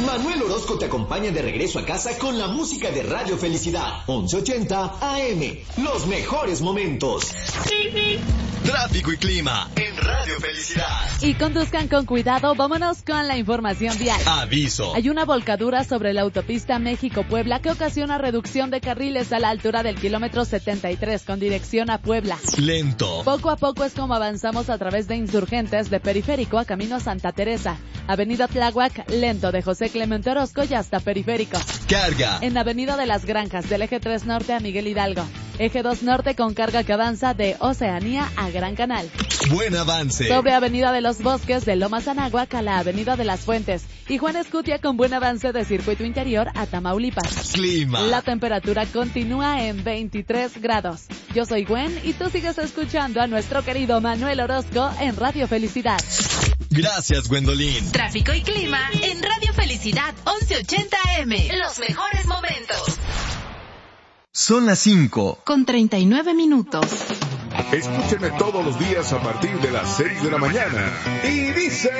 Manuel Orozco te acompaña de regreso a casa con la música de Radio Felicidad. 1180 AM. Los mejores momentos. Tráfico y clima en Radio Felicidad. Y conduzcan con cuidado, vámonos con la información vial. Aviso. Hay una volcadura sobre la autopista México-Puebla que ocasiona reducción de carriles a la altura del kilómetro 73 con dirección a Puebla. Lento. Poco a poco es como avanzamos a través de Insurgentes, de Periférico a camino a Santa Teresa. Avenida Tláhuac, lento de José Clemente Orozco y hasta Periférico. Carga. En Avenida de las Granjas, del Eje 3 Norte a Miguel Hidalgo. Eje 2 Norte con carga que avanza de Oceanía a Gran Canal. Buen avance. Sobre Avenida de los Bosques, de Lomas Anáhuac a la Avenida de las Fuentes. Y Juan Escutia con buen avance de Circuito Interior a Tamaulipas. Clima. La temperatura continúa en 23 grados. Yo soy Gwen y tú sigues escuchando a nuestro querido Manuel Orozco en Radio Felicidad. Gracias, Gwendolyn. Tráfico y clima en Radio Felicidad 1180 AM. Los mejores momentos. Son las 5 con 39 minutos. Escúchenme todos los días a partir de las 6 de la mañana. Y dice...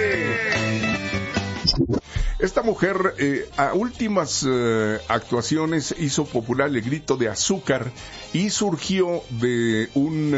Esta mujer a últimas actuaciones hizo popular el grito de azúcar y surgió de un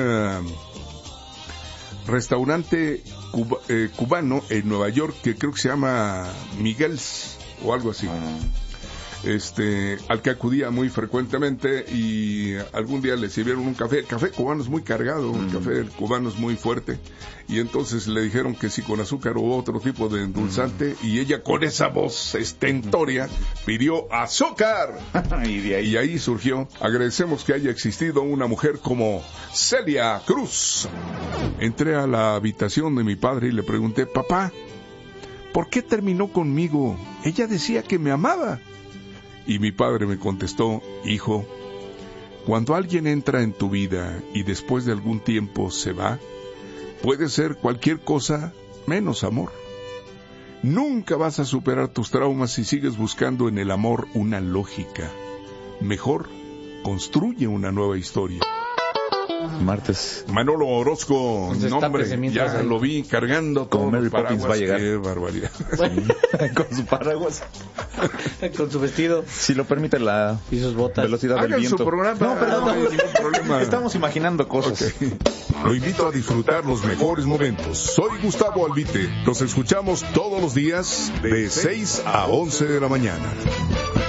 restaurante cubano en Nueva York que creo que se llama Miguel's o algo así. Al que acudía muy frecuentemente y algún día le sirvieron un café. El café cubano es muy cargado, el café cubano es muy fuerte, y entonces le dijeron que si con azúcar o otro tipo de endulzante, y ella con esa voz estentórea pidió azúcar. Y ahí surgió. Agradecemos que haya existido una mujer como Celia Cruz. Entré a la habitación de mi padre y le pregunté: papá, ¿por qué terminó conmigo? Ella decía que me amaba. Y mi padre me contestó: hijo, cuando alguien entra en tu vida y después de algún tiempo se va, puede ser cualquier cosa menos amor. Nunca vas a superar tus traumas si sigues buscando en el amor una lógica. Mejor, construye una nueva historia. Martes. Manolo Orozco, nombre, ya lo vi cargando como Mary paraguas. Poppins va a llegar. Qué barbaridad. Con su paraguas. Con su vestido. Si lo permite la y sus botas. Velocidad del viento. Hagan su programa. No, perdón, no hay ningún problema. Estamos imaginando cosas. Okay. Lo invito a disfrutar los mejores momentos. Soy Gustavo Albite. Nos escuchamos todos los días de 6 a 11 de la mañana.